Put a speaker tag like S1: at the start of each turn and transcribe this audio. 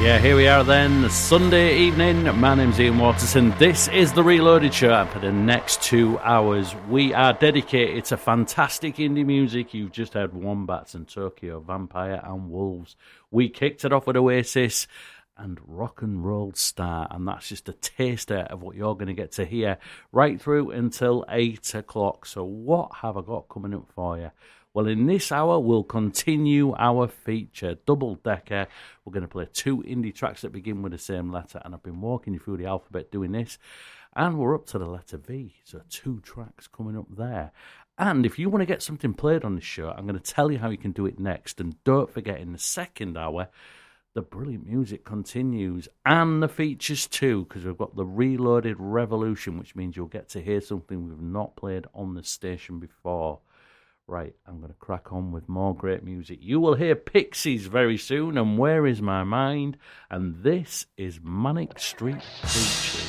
S1: Yeah, here we are then, Sunday evening. My name's Ian Waterson. This is the Reloaded Show, and for the next 2 hours, we are dedicated to fantastic indie music. You've just heard Wombats and Tokyo, Vampire and Wolves. We kicked it off with Oasis and Rock and Roll Star, and that's just a taster of what you're going to get to hear right through until 8 o'clock. So what have I got coming up for you? Well, in this hour, we'll continue our feature, double-decker. We're going to play 2 indie tracks that begin with the same letter, and I've been walking you through the alphabet doing this, and we're up to the letter V, so 2 tracks coming up there. And if you want to get something played on this show, I'm going to tell you how you can do it next, and don't forget, in the second hour, the brilliant music continues, and the features too, because we've got the Reloaded Revolution, which means you'll get to hear something we've not played on the station before. Right, I'm going to crack on with more great music. You will hear Pixies very soon, and Where Is My Mind? And this is Manic Street Preachers.